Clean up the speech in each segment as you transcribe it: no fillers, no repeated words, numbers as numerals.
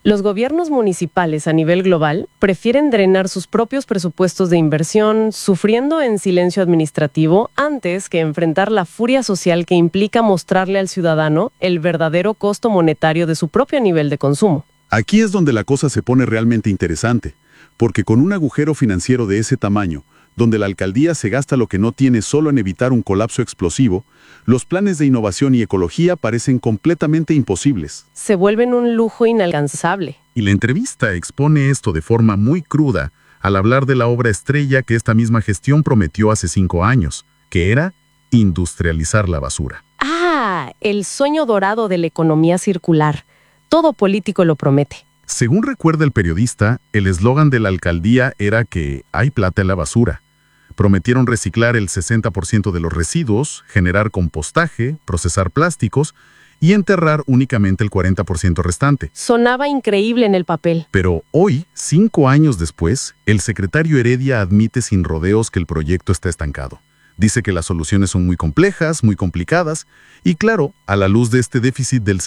Los gobiernos municipales a nivel global prefieren drenar sus propios presupuestos de inversión, sufriendo en silencio administrativo, antes que enfrentar la furia social que implica mostrarle al ciudadano el verdadero costo monetario de su propio nivel de consumo. Aquí es donde la cosa se pone realmente interesante, porque con un agujero financiero de ese tamaño, donde la alcaldía se gasta lo que no tiene solo en evitar un colapso explosivo, los planes de innovación y ecología parecen completamente imposibles. Se vuelven un lujo inalcanzable. Y la entrevista expone esto de forma muy cruda al hablar de la obra estrella que esta misma gestión prometió hace 5 años, que era industrializar la basura. ¡Ah! El sueño dorado de la economía circular. Todo político lo promete. Según recuerda el periodista, el eslogan de la alcaldía era que hay plata en la basura. Prometieron reciclar el 60% de los residuos, generar compostaje, procesar plásticos y enterrar únicamente el 40% restante. Sonaba increíble en el papel. Pero hoy, 5 años después, el secretario Heredia admite sin rodeos que el proyecto está estancado. Dice que las soluciones son muy complejas, muy complicadas, y claro, a la luz de este déficit del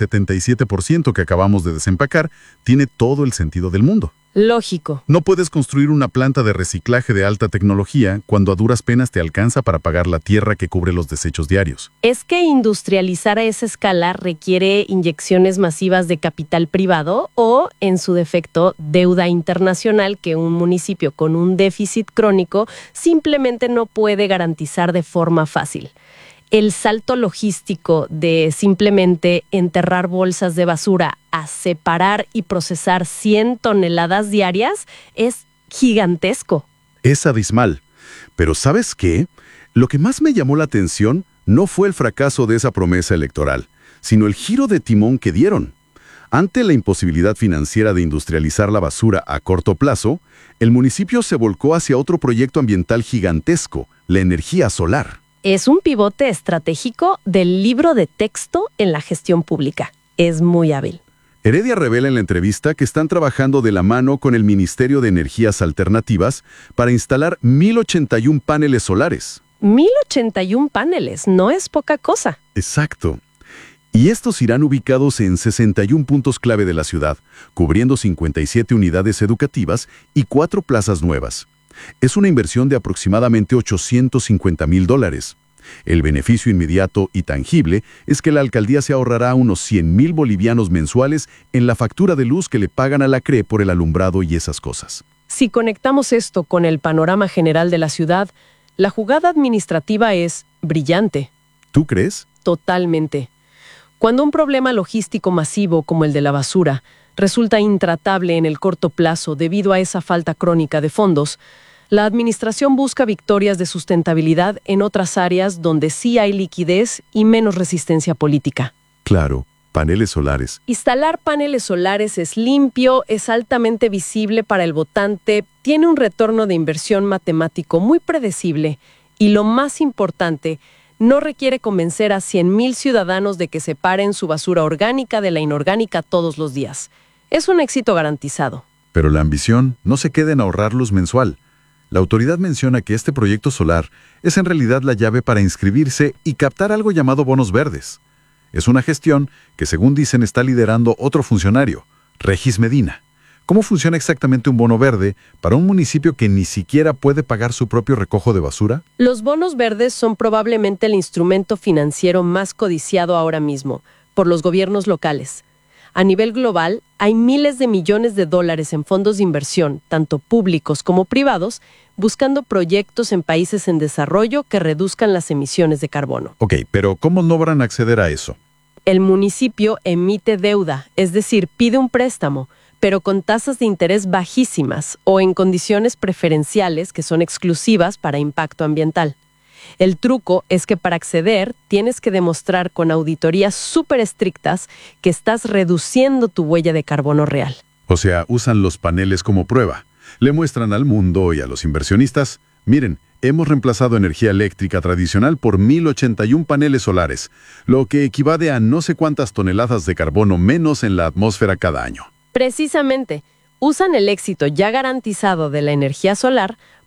77% que acabamos de desempacar, tiene todo el sentido del mundo. Lógico. No puedes construir una planta de reciclaje de alta tecnología cuando a duras penas te alcanza para pagar la tierra que cubre los desechos diarios. ¿Es que industrializar a esa escala requiere inyecciones masivas de capital privado o, en su defecto, deuda internacional que un municipio con un déficit crónico simplemente no puede garantizar de forma fácil? El salto logístico de simplemente enterrar bolsas de basura a separar y procesar 100 toneladas diarias es gigantesco. Es abismal. Pero ¿sabes qué? Lo que más me llamó la atención no fue el fracaso de esa promesa electoral, sino el giro de timón que dieron. Ante la imposibilidad financiera de industrializar la basura a corto plazo, el municipio se volcó hacia otro proyecto ambiental gigantesco, la energía solar. Es un pivote estratégico del libro de texto en la gestión pública. Es muy hábil. Heredia revela en la entrevista que están trabajando de la mano con el Ministerio de Energías Alternativas para instalar 1,081 paneles solares. 1,081 paneles, no es poca cosa. Exacto. Y estos irán ubicados en 61 puntos clave de la ciudad, cubriendo 57 unidades educativas y 4 plazas nuevas. Es una inversión de aproximadamente $850,000. El beneficio inmediato y tangible es que la alcaldía se ahorrará unos 100,000 bolivianos mensuales en la factura de luz que le pagan a la CRE por el alumbrado y esas cosas. Si conectamos esto con el panorama general de la ciudad, la jugada administrativa es brillante. ¿Tú crees? Totalmente. Cuando un problema logístico masivo como el de la basura resulta intratable en el corto plazo debido a esa falta crónica de fondos, la administración busca victorias de sustentabilidad en otras áreas donde sí hay liquidez y menos resistencia política. Claro, paneles solares. Instalar paneles solares es limpio, es altamente visible para el votante, tiene un retorno de inversión matemático muy predecible y, lo más importante, no requiere convencer a 100,000 ciudadanos de que separen su basura orgánica de la inorgánica todos los días. Es un éxito garantizado. Pero la ambición no se queda en ahorrarlos mensual. La autoridad menciona que este proyecto solar es en realidad la llave para inscribirse y captar algo llamado bonos verdes. Es una gestión que, según dicen, está liderando otro funcionario, Regis Medina. ¿Cómo funciona exactamente un bono verde para un municipio que ni siquiera puede pagar su propio recojo de basura? Los bonos verdes son probablemente el instrumento financiero más codiciado ahora mismo por los gobiernos locales. A nivel global, hay miles de millones de dólares en fondos de inversión, tanto públicos como privados, buscando proyectos en países en desarrollo que reduzcan las emisiones de carbono. Ok, pero ¿cómo logran acceder a eso? El municipio emite deuda, es decir, pide un préstamo, pero con tasas de interés bajísimas o en condiciones preferenciales que son exclusivas para impacto ambiental. El truco es que para acceder tienes que demostrar con auditorías súper estrictas que estás reduciendo tu huella de carbono real. O sea, usan los paneles como prueba. Le muestran al mundo y a los inversionistas, miren, hemos reemplazado energía eléctrica tradicional por 1,081 paneles solares, lo que equivale a no sé cuántas toneladas de carbono menos en la atmósfera cada año. Precisamente, usan el éxito ya garantizado de la energía solar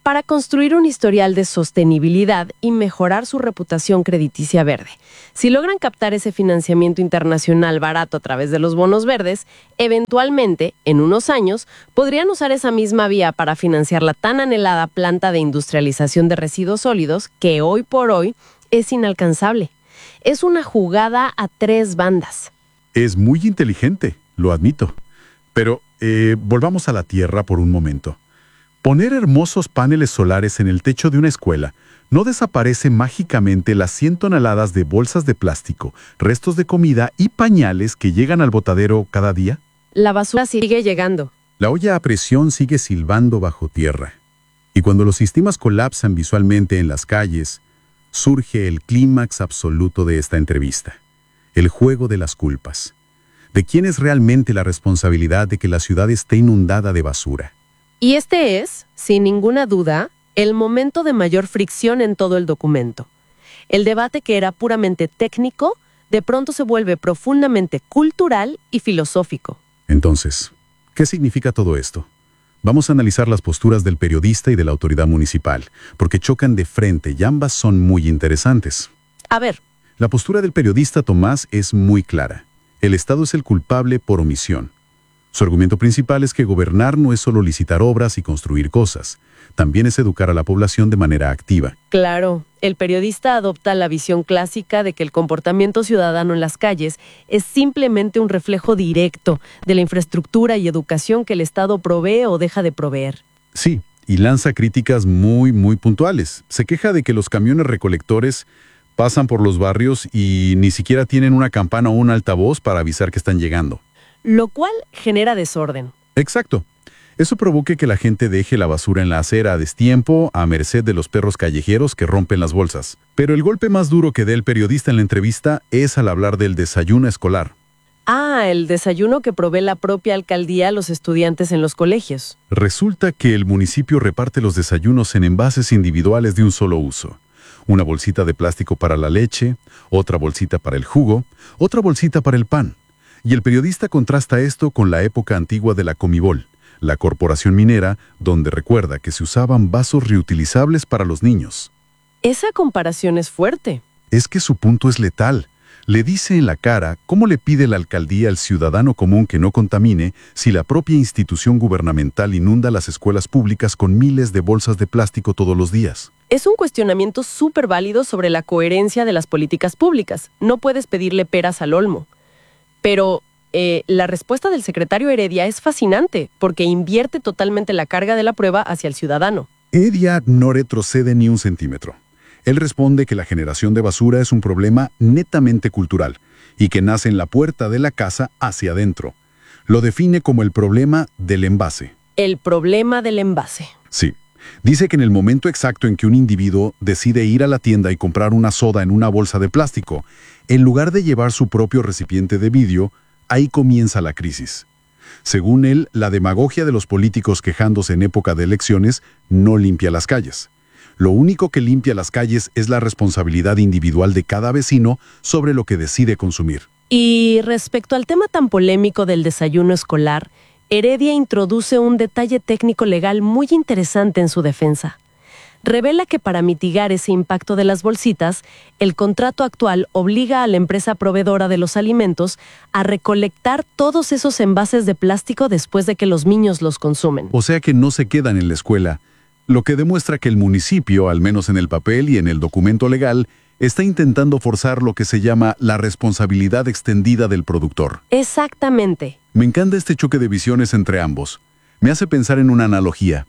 para construir un historial de sostenibilidad y mejorar su reputación crediticia verde. Si logran captar ese financiamiento internacional barato a través de los bonos verdes, eventualmente, en unos años, podrían usar esa misma vía para financiar la tan anhelada planta de industrialización de residuos sólidos que hoy por hoy es inalcanzable. Es una jugada a 3 bandas. Es muy inteligente, lo admito. Pero volvamos a la Tierra por un momento. Poner hermosos paneles solares en el techo de una escuela no desaparece mágicamente las 100 toneladas de bolsas de plástico, restos de comida y pañales que llegan al botadero cada día. La basura sigue llegando. La olla a presión sigue silbando bajo tierra. Y cuando los sistemas colapsan visualmente en las calles, surge el clímax absoluto de esta entrevista. El juego de las culpas. ¿De quién es realmente la responsabilidad de que la ciudad esté inundada de basura? Y este es, sin ninguna duda, el momento de mayor fricción en todo el documento. El debate que era puramente técnico, de pronto se vuelve profundamente cultural y filosófico. Entonces, ¿qué significa todo esto? Vamos a analizar las posturas del periodista y de la autoridad municipal, porque chocan de frente y ambas son muy interesantes. A ver. La postura del periodista Tomás es muy clara. El Estado es el culpable por omisión. Su argumento principal es que gobernar no es solo licitar obras y construir cosas, también es educar a la población de manera activa. Claro, el periodista adopta la visión clásica de que el comportamiento ciudadano en las calles es simplemente un reflejo directo de la infraestructura y educación que el Estado provee o deja de proveer. Sí, y lanza críticas muy puntuales. Se queja de que los camiones recolectores pasan por los barrios y ni siquiera tienen una campana o un altavoz para avisar que están llegando. Lo cual genera desorden. Exacto. Eso provoca que la gente deje la basura en la acera a destiempo, a merced de los perros callejeros que rompen las bolsas. Pero el golpe más duro que da el periodista en la entrevista es al hablar del desayuno escolar. Ah, el desayuno que provee la propia alcaldía a los estudiantes en los colegios. Resulta que el municipio reparte los desayunos en envases individuales de un solo uso. Una bolsita de plástico para la leche, otra bolsita para el jugo, otra bolsita para el pan. Y el periodista contrasta esto con la época antigua de la Comibol, la corporación minera, donde recuerda que se usaban vasos reutilizables para los niños. Esa comparación es fuerte. Es que su punto es letal. Le dice en la cara cómo le pide la alcaldía al ciudadano común que no contamine si la propia institución gubernamental inunda las escuelas públicas con miles de bolsas de plástico todos los días. Es un cuestionamiento súper válido sobre la coherencia de las políticas públicas. No puedes pedirle peras al olmo. Pero la respuesta del secretario Heredia es fascinante porque invierte totalmente la carga de la prueba hacia el ciudadano. Heredia no retrocede ni un centímetro. Él responde que la generación de basura es un problema netamente cultural y que nace en la puerta de la casa hacia adentro. Lo define como el problema del envase. El problema del envase. Sí. Dice que en el momento exacto en que un individuo decide ir a la tienda y comprar una soda en una bolsa de plástico, en lugar de llevar su propio recipiente de vidrio, ahí comienza la crisis. Según él, la demagogia de los políticos quejándose en época de elecciones no limpia las calles. Lo único que limpia las calles es la responsabilidad individual de cada vecino sobre lo que decide consumir. Y respecto al tema tan polémico del desayuno escolar, Heredia introduce un detalle técnico legal muy interesante en su defensa. Revela que para mitigar ese impacto de las bolsitas, el contrato actual obliga a la empresa proveedora de los alimentos a recolectar todos esos envases de plástico después de que los niños los consumen. O sea que no se quedan en la escuela, lo que demuestra que el municipio, al menos en el papel y en el documento legal, está intentando forzar lo que se llama la responsabilidad extendida del productor. Exactamente. Me encanta este choque de visiones entre ambos. Me hace pensar en una analogía.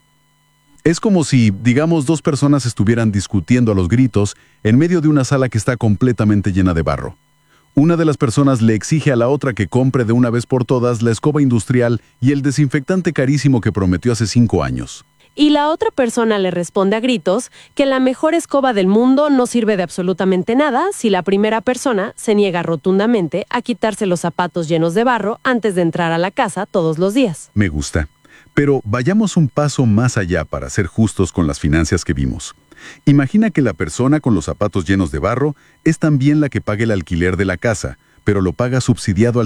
Es como si, digamos, 2 personas estuvieran discutiendo a los gritos en medio de una sala que está completamente llena de barro. Una de las personas le exige a la otra que compre de una vez por todas la escoba industrial y el desinfectante carísimo que prometió hace 5 años. Y la otra persona le responde a gritos que la mejor escoba del mundo no sirve de absolutamente nada si la primera persona se niega rotundamente a quitarse los zapatos llenos de barro antes de entrar a la casa todos los días. Me gusta. Pero vayamos un paso más allá para ser justos con las finanzas que vimos. Imagina que la persona con los zapatos llenos de barro es también la que paga el alquiler de la casa, pero lo paga subsidiado al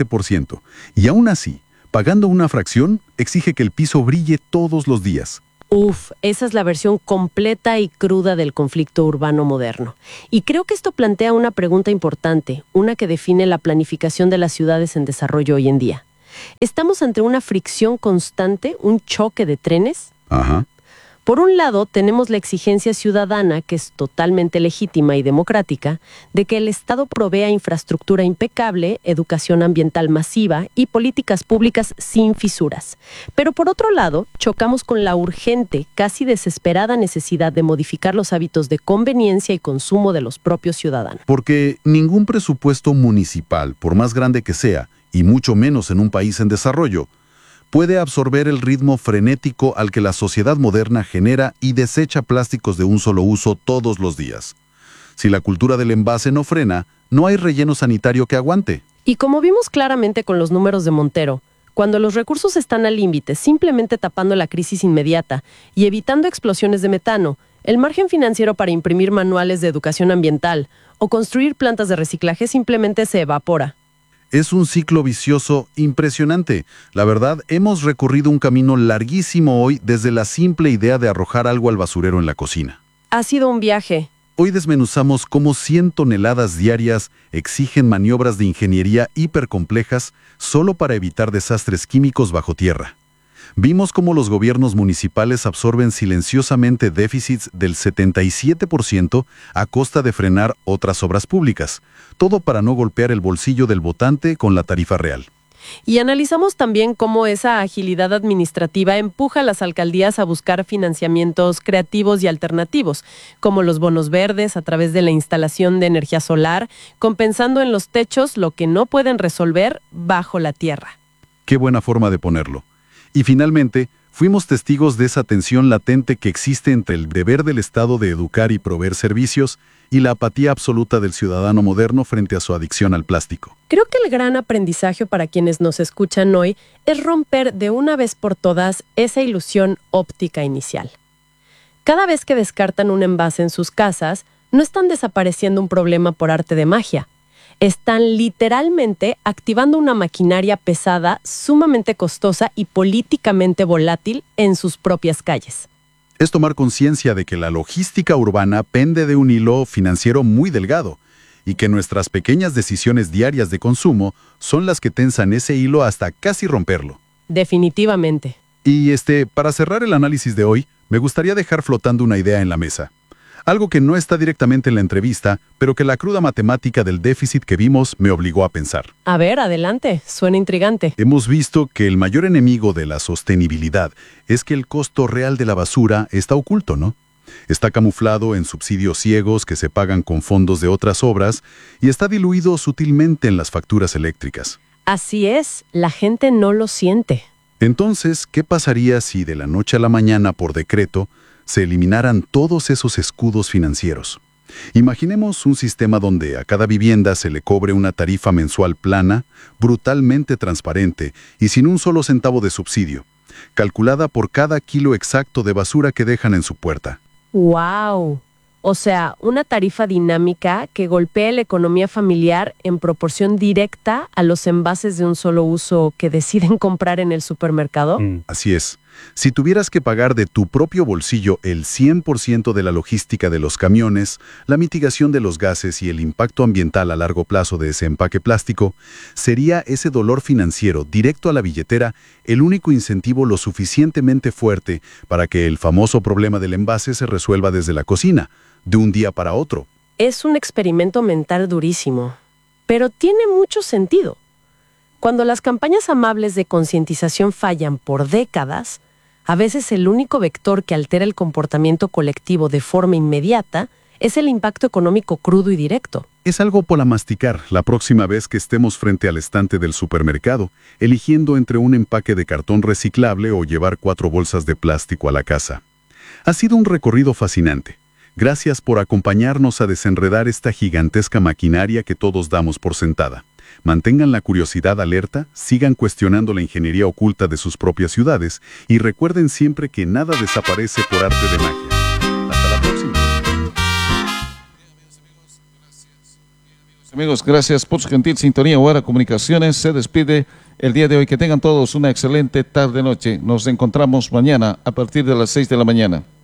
77%. Y aún así, pagando una fracción, exige que el piso brille todos los días. Uf, esa es la versión completa y cruda del conflicto urbano moderno. Y creo que esto plantea una pregunta importante, una que define la planificación de las ciudades en desarrollo hoy en día. ¿Estamos ante una fricción constante, un choque de trenes? Ajá. Por un lado, tenemos la exigencia ciudadana, que es totalmente legítima y democrática, de que el Estado provea infraestructura impecable, educación ambiental masiva y políticas públicas sin fisuras. Pero por otro lado, chocamos con la urgente, casi desesperada necesidad de modificar los hábitos de conveniencia y consumo de los propios ciudadanos. Porque ningún presupuesto municipal, por más grande que sea, y mucho menos en un país en desarrollo, puede absorber el ritmo frenético al que la sociedad moderna genera y desecha plásticos de un solo uso todos los días. Si la cultura del envase no frena, no hay relleno sanitario que aguante. Y como vimos claramente con los números de Montero, cuando los recursos están al límite, simplemente tapando la crisis inmediata y evitando explosiones de metano, el margen financiero para imprimir manuales de educación ambiental o construir plantas de reciclaje simplemente se evapora. Es un ciclo vicioso impresionante. La verdad, hemos recorrido un camino larguísimo hoy desde la simple idea de arrojar algo al basurero en la cocina. Ha sido un viaje. Hoy desmenuzamos cómo 100 toneladas diarias exigen maniobras de ingeniería hipercomplejas solo para evitar desastres químicos bajo tierra. Vimos cómo los gobiernos municipales absorben silenciosamente déficits del 77% a costa de frenar otras obras públicas, todo para no golpear el bolsillo del votante con la tarifa real. Y analizamos también cómo esa agilidad administrativa empuja a las alcaldías a buscar financiamientos creativos y alternativos, como los bonos verdes a través de la instalación de energía solar, compensando en los techos lo que no pueden resolver bajo la tierra. Qué buena forma de ponerlo. Y finalmente, fuimos testigos de esa tensión latente que existe entre el deber del Estado de educar y proveer servicios y la apatía absoluta del ciudadano moderno frente a su adicción al plástico. Creo que el gran aprendizaje para quienes nos escuchan hoy es romper de una vez por todas esa ilusión óptica inicial. Cada vez que descartan un envase en sus casas, no están desapareciendo un problema por arte de magia. Están literalmente activando una maquinaria pesada, sumamente costosa y políticamente volátil en sus propias calles. Es tomar conciencia de que la logística urbana pende de un hilo financiero muy delgado y que nuestras pequeñas decisiones diarias de consumo son las que tensan ese hilo hasta casi romperlo. Definitivamente. Y para cerrar el análisis de hoy, me gustaría dejar flotando una idea en la mesa. Algo que no está directamente en la entrevista, pero que la cruda matemática del déficit que vimos me obligó a pensar. A ver, adelante. Suena intrigante. Hemos visto que el mayor enemigo de la sostenibilidad es que el costo real de la basura está oculto, ¿no? Está camuflado en subsidios ciegos que se pagan con fondos de otras obras y está diluido sutilmente en las facturas eléctricas. Así es, la gente no lo siente. Entonces, ¿qué pasaría si de la noche a la mañana, por decreto, se eliminaran todos esos escudos financieros? Imaginemos un sistema donde a cada vivienda se le cobre una tarifa mensual plana, brutalmente transparente y sin un solo centavo de subsidio, calculada por cada kilo exacto de basura que dejan en su puerta. ¡Wow! O sea, una tarifa dinámica que golpea la economía familiar en proporción directa a los envases de un solo uso que deciden comprar en el supermercado. Así es. Si tuvieras que pagar de tu propio bolsillo el 100% de la logística de los camiones, la mitigación de los gases y el impacto ambiental a largo plazo de ese empaque plástico, sería ese dolor financiero directo a la billetera el único incentivo lo suficientemente fuerte para que el famoso problema del envase se resuelva desde la cocina, de un día para otro. Es un experimento mental durísimo, pero tiene mucho sentido. Cuando las campañas amables de concientización fallan por décadas, a veces el único vector que altera el comportamiento colectivo de forma inmediata es el impacto económico crudo y directo. Es algo para masticar la próxima vez que estemos frente al estante del supermercado, eligiendo entre un empaque de cartón reciclable o llevar 4 bolsas de plástico a la casa. Ha sido un recorrido fascinante. Gracias por acompañarnos a desenredar esta gigantesca maquinaria que todos damos por sentada. Mantengan la curiosidad alerta, sigan cuestionando la ingeniería oculta de sus propias ciudades y recuerden siempre que nada desaparece por arte de magia. Hasta la próxima. Amigos, gracias por su gentil sintonía. Guara Comunicaciones se despide el día de hoy. Que tengan todos una excelente tarde-noche. Nos encontramos mañana a partir de las 6 de la mañana.